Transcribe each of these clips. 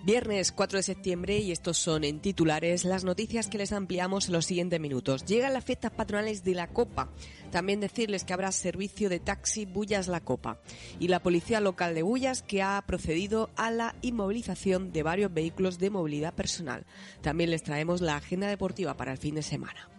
Viernes 4 de septiembre y estos son en titulares las noticias que les ampliamos en los siguientes minutos. Llegan las fiestas patronales de la Copa. También decirles que habrá servicio de taxi Bullas La Copa. Y la policía local de Bullas que ha procedido a la inmovilización de varios vehículos de movilidad personal. También les traemos la agenda deportiva para el fin de semana.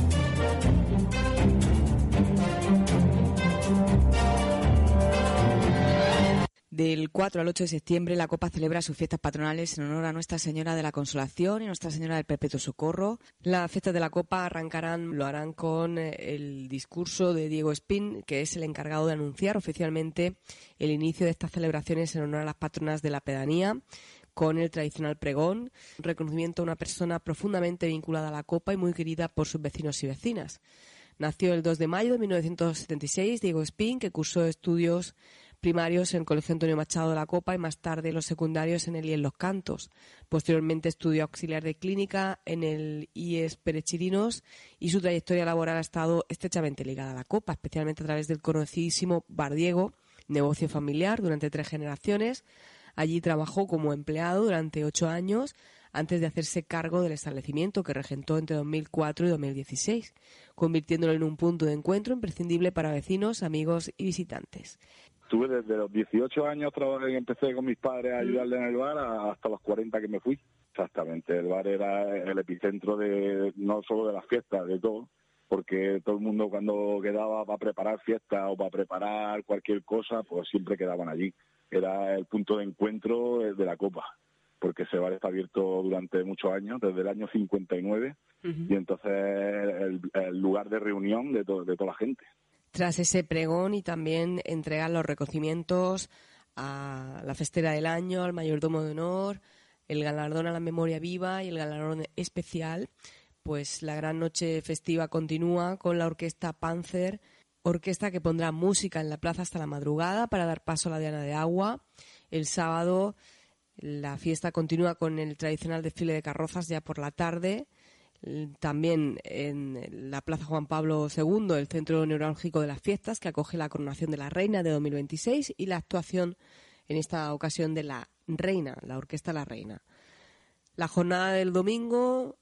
Del 4 al 8 de septiembre la Copa celebra sus fiestas patronales en honor a Nuestra Señora de la Consolación y Nuestra Señora del Perpetuo Socorro. Las fiestas de la Copa lo harán con el discurso de Diego Espín, que es el encargado de anunciar oficialmente el inicio de estas celebraciones en honor a las patronas de la pedanía, con el tradicional pregón, reconocimiento a una persona profundamente vinculada a la Copa y muy querida por sus vecinos y vecinas. Nació el 2 de mayo de 1976 Diego Espín, que cursó estudios primarios en el Colegio Antonio Machado de la Copa y más tarde los secundarios en el IES Los Cantos. Posteriormente estudió auxiliar de clínica en el IES Pérez Chirinos y su trayectoria laboral ha estado estrechamente ligada a la Copa, especialmente a través del conocidísimo Bar Diego, negocio familiar durante 3 generaciones. Allí trabajó como empleado durante 8 años antes de hacerse cargo del establecimiento que regentó entre 2004 y 2016, convirtiéndolo en un punto de encuentro imprescindible para vecinos, amigos y visitantes. Estuve desde los 18 años, empecé con mis padres a ayudarle en el bar hasta los 40 que me fui. Exactamente, el bar era el epicentro de no solo de las fiestas, de todo, porque todo el mundo cuando quedaba para preparar fiestas o para preparar cualquier cosa, pues siempre quedaban allí. Era el punto de encuentro de la Copa, porque ese bar está abierto durante muchos años, desde el año 59, y entonces el lugar de reunión de toda la gente. Tras ese pregón y también entregan los reconocimientos a la festera del año, al mayordomo de honor, el galardón a la memoria viva y el galardón especial, pues la gran noche festiva continúa con la orquesta Panzer, orquesta que pondrá música en la plaza hasta la madrugada para dar paso a la Diana de Agua. El sábado la fiesta continúa con el tradicional desfile de carrozas ya por la tarde. También en la Plaza Juan Pablo II, el centro neurálgico de las fiestas, que acoge la coronación de la Reina de 2026 y la actuación en esta ocasión de la Reina, la Orquesta La Reina. La jornada del domingo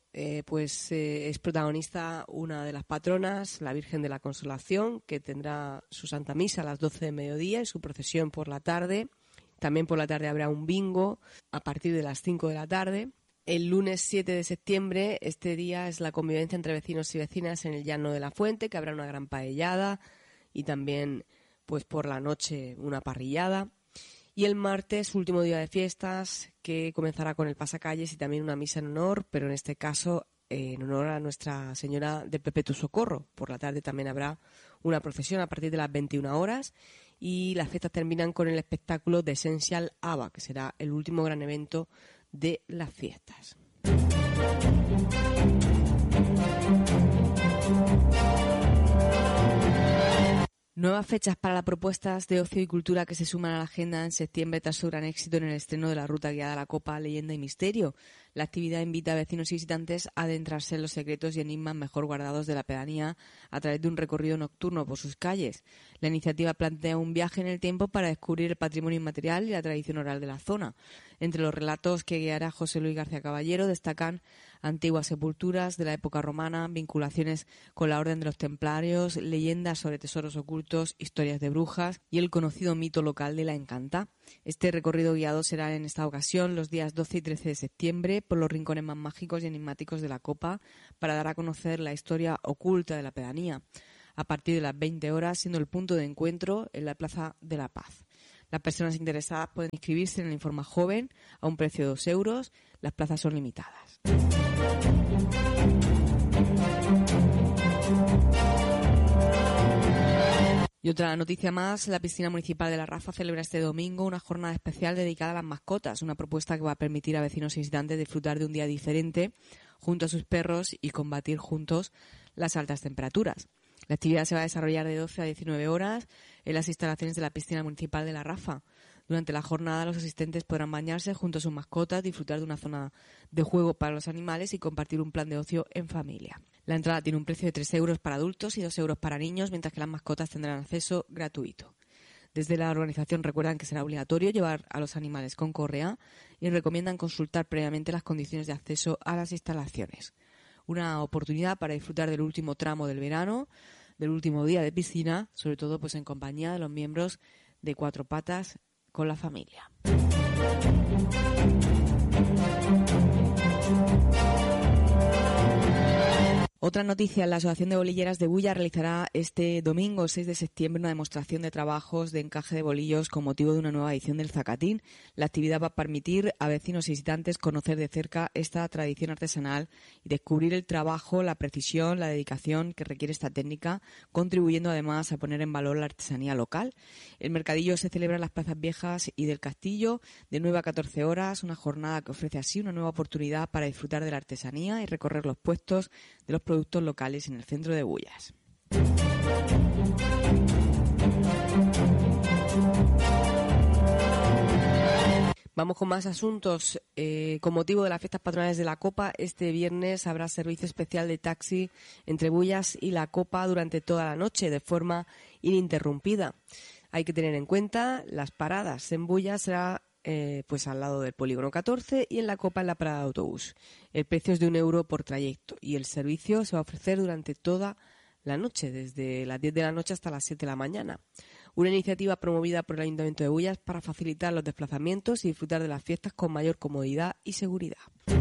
es protagonista una de las patronas, la Virgen de la Consolación, que tendrá su Santa Misa a las 12 de mediodía y su procesión por la tarde. También por la tarde habrá un bingo a partir de las 5 de la tarde. El lunes 7 de septiembre, este día es la convivencia entre vecinos y vecinas en el Llano de la Fuente, que habrá una gran paellada y también pues por la noche una parrillada. Y el martes, último día de fiestas, que comenzará con el pasacalles y también una misa en honor, pero en este caso en honor a Nuestra Señora del Perpetuo Socorro. Por la tarde también habrá una procesión a partir de las 21 horas y las fiestas terminan con el espectáculo de Essential ABBA, que será el último gran evento de las fiestas. Nuevas fechas para las propuestas de ocio y cultura que se suman a la agenda en septiembre tras su gran éxito en el estreno de la ruta guiada a la Copa, Leyenda y Misterio. La actividad invita a vecinos y visitantes a adentrarse en los secretos y enigmas mejor guardados de la pedanía a través de un recorrido nocturno por sus calles. La iniciativa plantea un viaje en el tiempo para descubrir el patrimonio inmaterial y la tradición oral de la zona. Entre los relatos que guiará José Luis García Caballero destacan antiguas sepulturas de la época romana, vinculaciones con la Orden de los Templarios, leyendas sobre tesoros ocultos, historias de brujas y el conocido mito local de la Encanta. Este recorrido guiado será en esta ocasión los días 12 y 13 de septiembre por los rincones más mágicos y enigmáticos de la Copa para dar a conocer la historia oculta de la pedanía, a partir de las 20 horas, siendo el punto de encuentro en la Plaza de la Paz. Las personas interesadas pueden inscribirse en el Informa Joven a un precio de 2 euros. Las plazas son limitadas. Y otra noticia más, la piscina municipal de La Rafa celebra este domingo una jornada especial dedicada a las mascotas, una propuesta que va a permitir a vecinos y visitantes disfrutar de un día diferente junto a sus perros y combatir juntos las altas temperaturas. La actividad se va a desarrollar de 12 a 19 horas en las instalaciones de la piscina municipal de La Rafa. Durante la jornada los asistentes podrán bañarse junto a sus mascotas, disfrutar de una zona de juego para los animales y compartir un plan de ocio en familia. La entrada tiene un precio de 3 euros para adultos y 2 euros para niños, mientras que las mascotas tendrán acceso gratuito. Desde la organización recuerdan que será obligatorio llevar a los animales con correa y recomiendan consultar previamente las condiciones de acceso a las instalaciones. Una oportunidad para disfrutar del último tramo del verano, del último día de piscina, sobre todo pues en compañía de los miembros de Cuatro Patas con la familia. Otra noticia, la Asociación de Bolilleras de Bulla realizará este domingo 6 de septiembre una demostración de trabajos de encaje de bolillos con motivo de una nueva edición del Zacatín. La actividad va a permitir a vecinos y visitantes conocer de cerca esta tradición artesanal y descubrir el trabajo, la precisión, la dedicación que requiere esta técnica, contribuyendo además a poner en valor la artesanía local. El mercadillo se celebra en las plazas viejas y del Castillo de 9 a 14 horas, una jornada que ofrece así una nueva oportunidad para disfrutar de la artesanía y recorrer los puestos de los productos locales en el centro de Bullas. Vamos con más asuntos. Con motivo de las fiestas patronales de la Copa, este viernes habrá servicio especial de taxi entre Bullas y la Copa durante toda la noche, de forma ininterrumpida. Hay que tener en cuenta las paradas. En Bullas será pues al lado del Polígono 14 y en la Copa en la parada de autobús. El precio es de €1 por trayecto y el servicio se va a ofrecer durante toda la noche, desde las 10 de la noche hasta las 7 de la mañana. Una iniciativa promovida por el Ayuntamiento de Bullas para facilitar los desplazamientos y disfrutar de las fiestas con mayor comodidad y seguridad.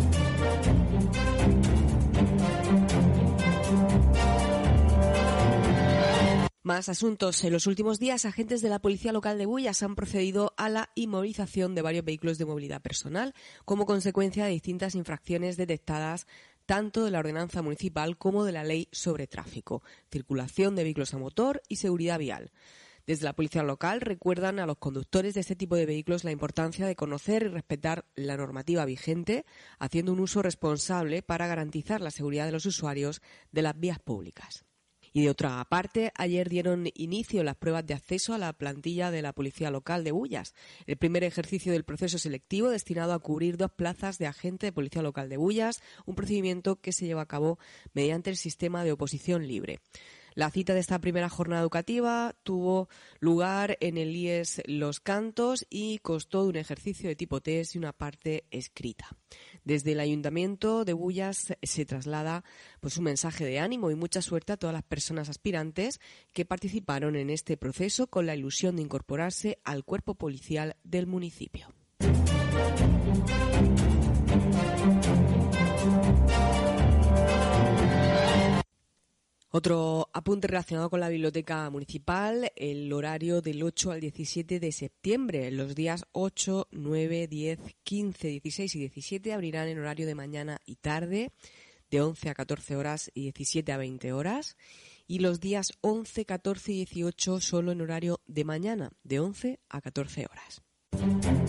Más asuntos. En los últimos días, agentes de la Policía Local de Bullas han procedido a la inmovilización de varios vehículos de movilidad personal como consecuencia de distintas infracciones detectadas tanto de la ordenanza municipal como de la ley sobre tráfico, circulación de vehículos a motor y seguridad vial. Desde la Policía Local recuerdan a los conductores de este tipo de vehículos la importancia de conocer y respetar la normativa vigente, haciendo un uso responsable para garantizar la seguridad de los usuarios de las vías públicas. Y de otra parte, ayer dieron inicio las pruebas de acceso a la plantilla de la Policía Local de Bullas, el primer ejercicio del proceso selectivo destinado a cubrir 2 plazas de agente de Policía Local de Bullas, un procedimiento que se lleva a cabo mediante el sistema de oposición libre. La cita de esta primera jornada educativa tuvo lugar en el IES Los Cantos y constó de un ejercicio de tipo test y una parte escrita. Desde el Ayuntamiento de Bullas se traslada pues un mensaje de ánimo y mucha suerte a todas las personas aspirantes que participaron en este proceso con la ilusión de incorporarse al cuerpo policial del municipio. Otro apunte relacionado con la biblioteca municipal, el horario del 8 al 17 de septiembre. Los días 8, 9, 10, 15, 16 y 17 abrirán en horario de mañana y tarde, de 11 a 14 horas y 17 a 20 horas. Y los días 11, 14 y 18 solo en horario de mañana, de 11 a 14 horas.